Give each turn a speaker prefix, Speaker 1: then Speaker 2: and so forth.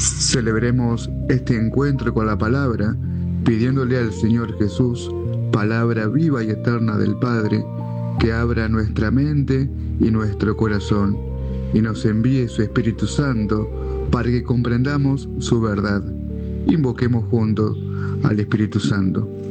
Speaker 1: Celebremos este encuentro con la palabra, pidiéndole al Señor Jesús, palabra viva y eterna del Padre, que abra nuestra mente y nuestro corazón, y nos envíe su Espíritu Santo para que comprendamos su verdad. Invoquemos juntos al Espíritu Santo.